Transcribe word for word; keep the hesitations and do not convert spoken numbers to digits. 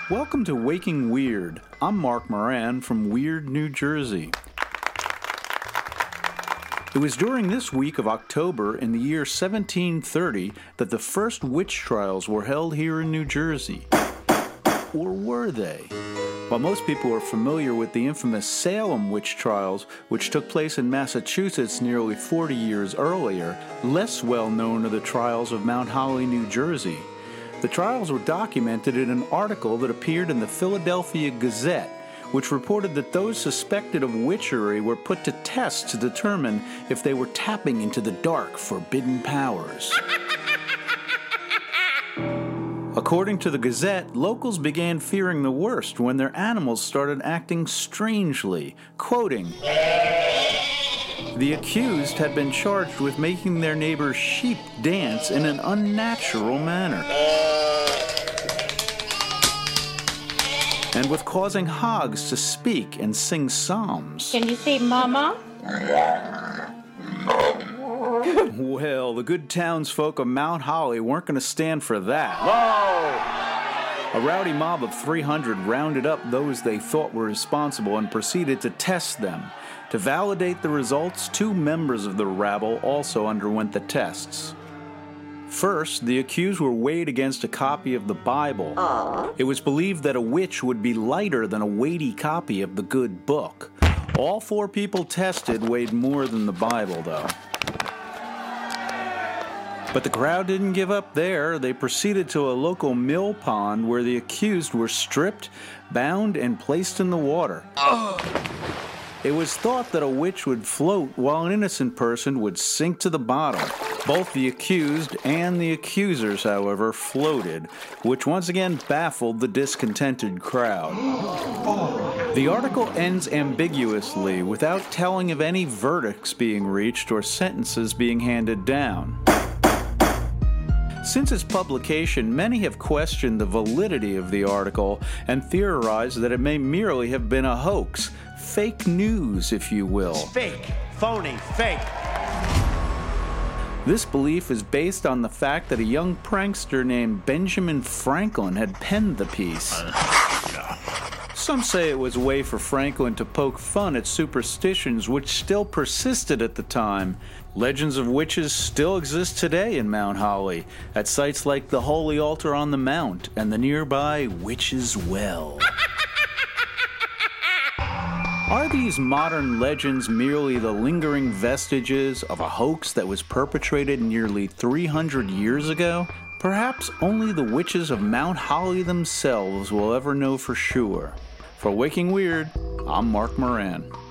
Welcome to Waking Weird. I'm Mark Moran from Weird, New Jersey. It was during this week of October in the year seventeen thirty that the first witch trials were held here in New Jersey. Or were they? While most people are familiar with the infamous Salem witch trials, which took place in Massachusetts nearly forty years earlier, less well known are the trials of Mount Holly, New Jersey. The trials were documented in an article that appeared in the Philadelphia Gazette, which reported that those suspected of witchery were put to test to determine if they were tapping into the dark, forbidden powers. According to the Gazette, locals began fearing the worst when their animals started acting strangely. Quoting, "The accused had been charged with making their neighbor's sheep dance in an unnatural manner, and with causing hogs to speak and sing psalms." Can you say mama? Well, the good townsfolk of Mount Holly weren't going to stand for that. Whoa! A rowdy mob of three hundred rounded up those they thought were responsible and proceeded to test them. To validate the results, two members of the rabble also underwent the tests. First, the accused were weighed against a copy of the Bible. Aww. It was believed that a witch would be lighter than a weighty copy of the good book. All four people tested weighed more than the Bible, though. But the crowd didn't give up there. They proceeded to a local mill pond where the accused were stripped, bound, and placed in the water. Ugh. It was thought that a witch would float while an innocent person would sink to the bottom. Both the accused and the accusers, however, floated, which once again baffled the discontented crowd. The article ends ambiguously, without telling of any verdicts being reached or sentences being handed down. Since its publication, many have questioned the validity of the article and theorized that it may merely have been a hoax. Fake news, if you will. Fake, phony, fake. This belief is based on the fact that a young prankster named Benjamin Franklin had penned the piece. Some say it was a way for Franklin to poke fun at superstitions which still persisted at the time. Legends of witches still exist today in Mount Holly, at sites like the Holy Altar on the Mount and the nearby Witch's Well. Are these modern legends merely the lingering vestiges of a hoax that was perpetrated nearly three hundred years ago? Perhaps only the witches of Mount Holly themselves will ever know for sure. For Waking Weird, I'm Mark Moran.